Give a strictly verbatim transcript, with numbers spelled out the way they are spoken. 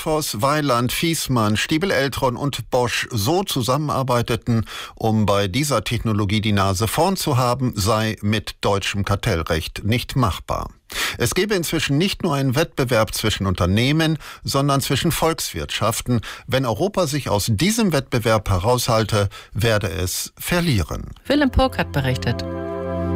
Grundfos, Weiland, Viessmann, Stiebel-Eltron und Bosch so zusammenarbeiteten, um bei dieser Technologie die Nase vorn zu haben, sei mit deutschem Kartellrecht nicht machbar. Es gebe inzwischen nicht nur einen Wettbewerb zwischen Unternehmen, sondern zwischen Volkswirtschaften. Wenn Europa sich aus diesem Wettbewerb heraushalte, werde es verlieren. Willem Purk hat berichtet.